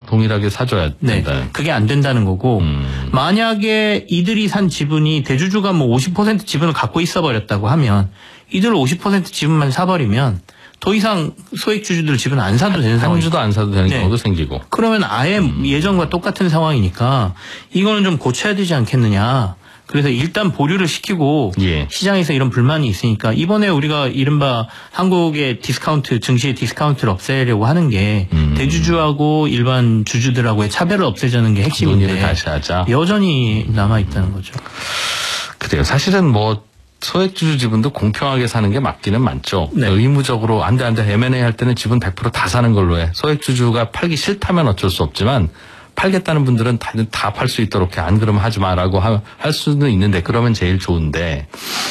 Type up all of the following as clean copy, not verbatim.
동일하게 사줘야 된다. 네. 그게 안 된다는 거고 만약에 이들이 산 지분이 대주주가 뭐 50% 지분을 갖고 있어 버렸다고 하면 이들 50% 지분만 사버리면 더 이상 소액주주들 지분 안 사도 되는 상황. 한 주도 안 사도 되는 네. 경우도 생기고. 그러면 아예 예전과 똑같은 상황이니까 이거는 좀 고쳐야 되지 않겠느냐. 그래서 일단 보류를 시키고 예. 시장에서 이런 불만이 있으니까 이번에 우리가 이른바 한국의 디스카운트 증시의 디스카운트를 없애려고 하는 게 대주주하고 일반 주주들하고의 차별을 없애자는 게 핵심인데 논의를 다시 하자. 여전히 남아 있다는 거죠. 그래요. 사실은 뭐 소액주주 지분도 공평하게 사는 게 맞기는 맞죠. 네. 의무적으로 안 돼 M&A 할 때는 지분 100% 다 사는 걸로 해. 소액주주가 팔기 싫다면 어쩔 수 없지만 팔겠다는 분들은 다 팔 수 있도록 해. 안 그러면 하지 마라고 할 수는 있는데 그러면 제일 좋은데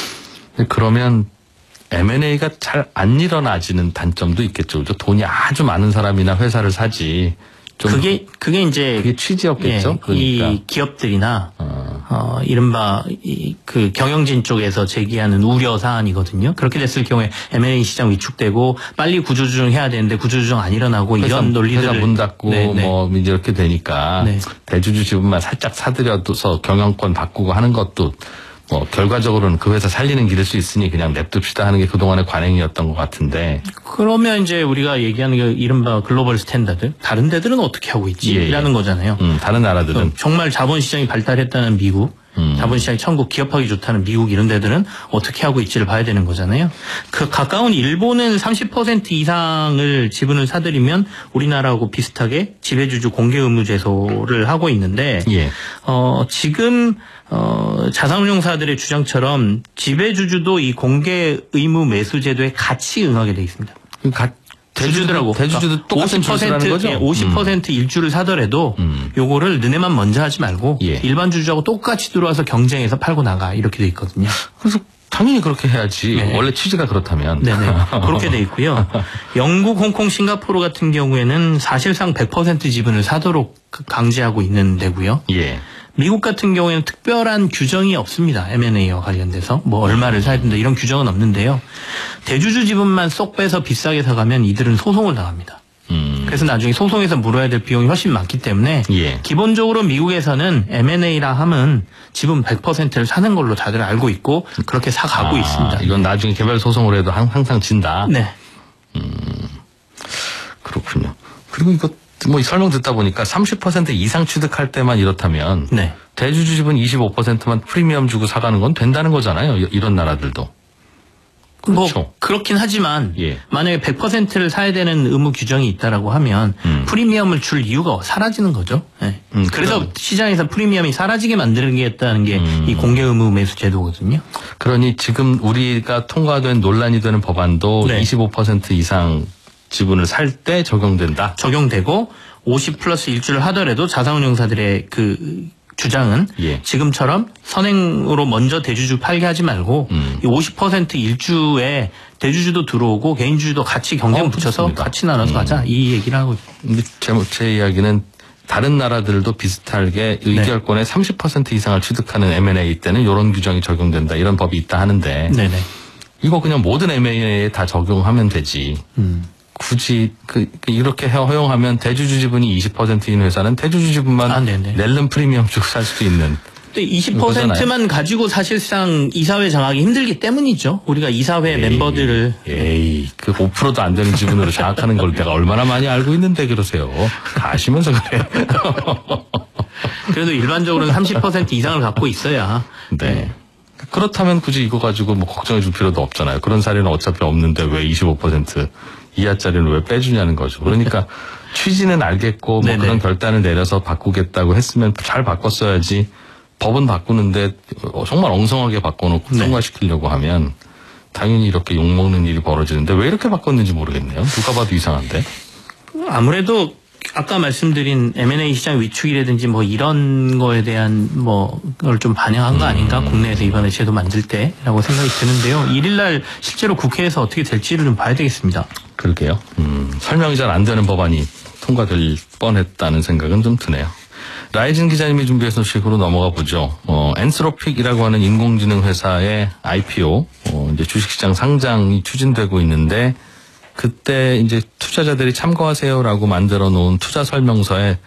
그러면 M&A가 잘 안 일어나지는 단점도 있겠죠. 그죠? 돈이 아주 많은 사람이나 회사를 사지. 좀 그게 이제 그게 취지였겠죠. 예, 그러니까. 이 기업들이나 이른바 그 경영진 쪽에서 제기하는 우려 사안이거든요. 그렇게 됐을 경우에 M&A 시장 위축되고 빨리 구조조정해야 되는데 구조조정 안 일어나고 이런 논리들을 회사 문 닫고 네네. 뭐 이렇게 되니까 네. 대주주 지분만 살짝 사들여서 경영권 바꾸고 하는 것도 뭐 결과적으로는 그 회사 살리는 길일 수 있으니 그냥 냅둡시다 하는 게 그동안의 관행이었던 것 같은데. 그러면 이제 우리가 얘기하는 게 이른바 글로벌 스탠다드 다른 데들은 어떻게 하고 있지라는 거잖아요. 다른 나라들은 정말 자본시장이 발달했다는 미국, 자본시장이 천국 기업하기 좋다는 미국 이런 데들은 어떻게 하고 있지를 봐야 되는 거잖아요. 그 가까운 일본은 30% 이상을 지분을 사들이면 우리나라하고 비슷하게 지배주주 공개 의무 제소를 하고 있는데 예. 지금 자산운용사들의 주장처럼 지배주주도 이 공개 의무 매수 제도에 같이 응하게 돼 있습니다. 대주주들하고 대주주도 똑같은 짓을 하는 거죠? 50% 일주를 사더라도 요거를 너네만 먼저 하지 말고 예. 일반 주주하고 똑같이 들어와서 경쟁해서 팔고 나가 이렇게 돼 있거든요. 그래서 당연히 그렇게 해야지. 네. 원래 취지가 그렇다면. 네네. 그렇게 돼 있고요. 영국, 홍콩, 싱가포르 같은 경우에는 사실상 100% 지분을 사도록 강제하고 있는 데고요. 예. 미국 같은 경우에는 특별한 규정이 없습니다. M&A와 관련돼서 뭐 얼마를 사야 된다 이런 규정은 없는데요. 대주주 지분만 쏙 빼서 비싸게 사가면 이들은 소송을 당합니다. 그래서 나중에 소송에서 물어야 될 비용이 훨씬 많기 때문에 예. 기본적으로 미국에서는 M&A라 함은 지분 100%를 사는 걸로 다들 알고 있고 그렇게 사가고 있습니다. 이건 나중에 개별 소송을 해도 항상 진다. 네. 그렇군요. 그리고 이거 뭐 설명 듣다 보니까 30% 이상 취득할 때만 이렇다면 네. 대주주 지분 25%만 프리미엄 주고 사가는 건 된다는 거잖아요. 이런 나라들도. 그렇죠. 뭐 그렇긴 하지만 예. 만약에 100%를 사야 되는 의무 규정이 있다라고 하면 프리미엄을 줄 이유가 사라지는 거죠. 네. 그래서 시장에서 프리미엄이 사라지게 만들겠다는 게 이 공개 의무 매수 제도거든요. 그러니 지금 우리가 통과된 논란이 되는 법안도 네. 25% 이상 지분을 살 때 적용된다. 적용되고 50 플러스 일주를 하더라도 자산운용사들의 그 주장은 예. 지금처럼 선행으로 먼저 대주주 팔게 하지 말고 이 50% 일주에 대주주도 들어오고 개인주주도 같이 경쟁 붙여서 그렇습니다. 같이 나눠서 가자 이 얘기를 하고 있습니다. 근데 제 이야기는 다른 나라들도 비슷하게 의결권의 30% 이상을 취득하는 M&A 때는 이런 규정이 적용된다. 이런 법이 있다 하는데 네네. 이거 그냥 모든 M&A에 다 적용하면 되지. 굳이 이렇게 허용하면 대주주 지분이 20%인 회사는 대주주 지분만 낼름 프리미엄 주고 살 수도 있는. 근데 20%만 가지고 사실상 이사회 장악이 힘들기 때문이죠. 우리가 이사회 멤버들을 그 5%도 안 되는 지분으로 장악하는 걸 내가 얼마나 많이 알고 있는데 그러세요. 다 아시면서 그래요. 그래도 일반적으로는 30% 이상을 갖고 있어야. 네. 그렇다면 굳이 이거 가지고 뭐 걱정해 줄 필요도 없잖아요. 그런 사례는 어차피 없는데 왜 25% 이하짜리는 왜 빼주냐는 거죠. 그러니까 취지는 알겠고 뭐 그런 결단을 내려서 바꾸겠다고 했으면 잘 바꿨어야지. 법은 바꾸는데 정말 엉성하게 바꿔놓고 통과시키려고 하면 당연히 이렇게 욕먹는 일이 벌어지는데 왜 이렇게 바꿨는지 모르겠네요. 누가 봐도 이상한데. 아무래도 아까 말씀드린 M&A 시장 위축이라든지 뭐 이런 거에 대한 뭐 걸 좀 반영한 거 아닌가 국내에서 이번에 제도 만들 때라고 생각이 드는데요. 1일날 실제로 국회에서 어떻게 될지를 좀 봐야 되겠습니다. 그러게요. 설명이 잘 안 되는 법안이 통과될 뻔했다는 생각은 좀 드네요. 라이진 기자님이 준비한 소식으로 넘어가 보죠. 엔스로픽이라고 하는 인공지능 회사의 IPO, 이제 주식시장 상장이 추진되고 있는데 그때 이제 투자자들이 참고하세요라고 만들어 놓은 투자 설명서에